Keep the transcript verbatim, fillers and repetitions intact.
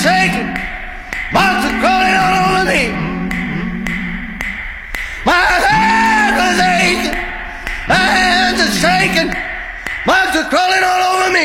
shaking, marks are crawling all over me. My head was aching, my hands are shaking, marks are crawling all over me.